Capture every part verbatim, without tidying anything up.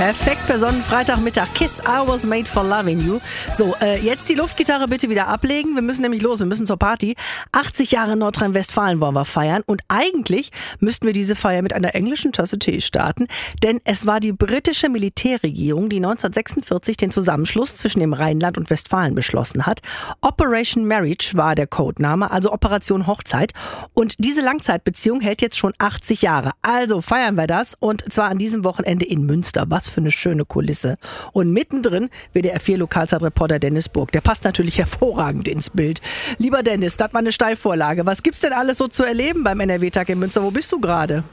Perfekt für so einen Freitagmittag. Kiss, I was made for loving you. So, äh, jetzt die Luftgitarre bitte wieder ablegen. Wir müssen nämlich los, wir müssen zur Party. achtzig Jahre Nordrhein-Westfalen wollen wir feiern. Und eigentlich müssten wir diese Feier mit einer englischen Tasse Tee starten. Denn es war die britische Militärregierung, die neunzehnhundertsechsundvierzig den Zusammenschluss zwischen dem Rheinland und Westfalen beschlossen hat. Operation Marriage war der Codename, also Operation Hochzeit. Und diese Langzeitbeziehung hält jetzt schon achtzig Jahre. Also feiern wir das. Und zwar an diesem Wochenende in Münster. Was für eine schöne Kulisse. Und mittendrin W D R vier Lokalzeitreporter Dennis Burg. Der passt natürlich hervorragend ins Bild. Lieber Dennis, das war eine Steilvorlage. Was gibt's denn alles so zu erleben beim N R W-Tag in Münster? Wo bist du gerade?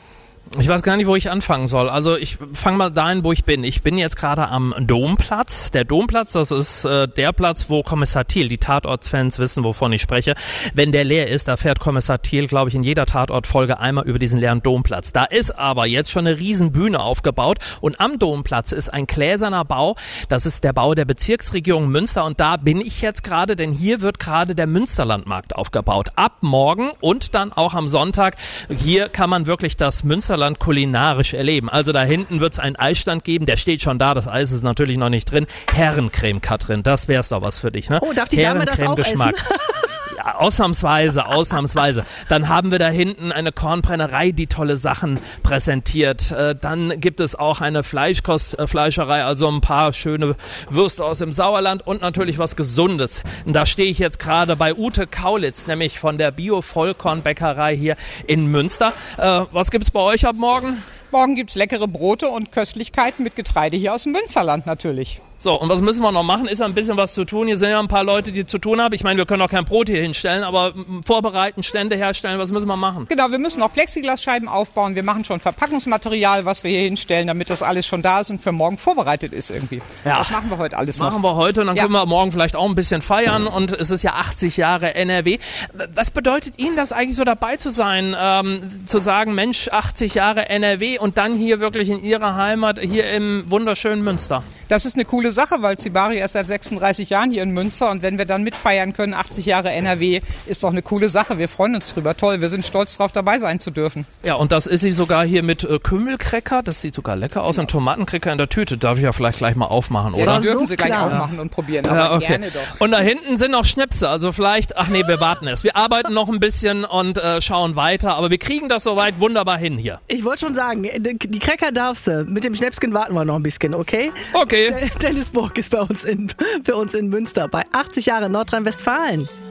Ich weiß gar nicht, wo ich anfangen soll. Also ich fange mal dahin, wo ich bin. Ich bin jetzt gerade am Domplatz. Der Domplatz, das ist äh, der Platz, wo Kommissar Thiel, die Tatortsfans wissen, wovon ich spreche. Wenn der leer ist, da fährt Kommissar Thiel, glaube ich, in jeder Tatortfolge einmal über diesen leeren Domplatz. Da ist aber jetzt schon eine riesen Bühne aufgebaut und am Domplatz ist ein gläserner Bau. Das ist der Bau der Bezirksregierung Münster und da bin ich jetzt gerade, denn hier wird gerade der Münsterlandmarkt aufgebaut. Ab morgen und dann auch am Sonntag. Hier kann man wirklich das Münsterland kulinarisch erleben. Also da hinten wird es einen Eisstand geben, der steht schon da, das Eis ist natürlich noch nicht drin. Herrencreme, Katrin, das wär's doch was für dich, ne? Oh, darf die Dame das auch essen? Ja, ausnahmsweise, ausnahmsweise. Dann haben wir da hinten eine Kornbrennerei, die tolle Sachen präsentiert. Äh, dann gibt es auch eine Fleischkost, äh, Fleischerei, also ein paar schöne Würste aus dem Sauerland und natürlich was Gesundes. Und da stehe ich jetzt gerade bei Ute Kaulitz, nämlich von der Bio-Vollkornbäckerei hier in Münster. Äh, was gibt's bei euch ab morgen? Morgen gibt's leckere Brote und Köstlichkeiten mit Getreide hier aus dem Münsterland natürlich. So, und was müssen wir noch machen? Ist ja ein bisschen was zu tun. Hier sind ja ein paar Leute, die zu tun haben. Ich meine, wir können auch kein Brot hier hinstellen, aber vorbereiten, Stände herstellen, was müssen wir machen? Genau, wir müssen auch Plexiglasscheiben aufbauen. Wir machen schon Verpackungsmaterial, was wir hier hinstellen, damit das alles schon da ist und für morgen vorbereitet ist irgendwie. Ja. Das machen wir heute alles noch. Machen wir heute und dann ja. können wir morgen vielleicht auch ein bisschen feiern und es ist ja achtzig Jahre N R W. Was bedeutet Ihnen das eigentlich so dabei zu sein, ähm, zu sagen, Mensch, achtzig Jahre N R W und dann hier wirklich in Ihrer Heimat, hier im wunderschönen Münster? Das ist eine coole Sache, weil Zibari ist seit sechsunddreißig Jahren hier in Münster und wenn wir dann mitfeiern können, achtzig Jahre N R W, ist doch eine coole Sache. Wir freuen uns drüber. Toll, wir sind stolz drauf, dabei sein zu dürfen. Ja, und das ist sie sogar hier mit äh, Kümmelcracker. Das sieht sogar lecker aus. Ja. Und Tomatencracker in der Tüte. Darf ich ja vielleicht gleich mal aufmachen, oder? Ja, das dürfen so Sie klar. gleich aufmachen und probieren, aber ja, okay. gerne doch. Und da hinten sind noch Schnäpse, also vielleicht, ach nee, wir warten erst. Wir arbeiten noch ein bisschen und äh, schauen weiter, aber wir kriegen das soweit wunderbar hin hier. Ich wollte schon sagen, die Cracker darfst du. Mit dem Schnäpschen warten wir noch ein bisschen, okay? Okay. Dennis Burg ist bei uns in, für uns in Münster bei achtzig Jahre Nordrhein-Westfalen.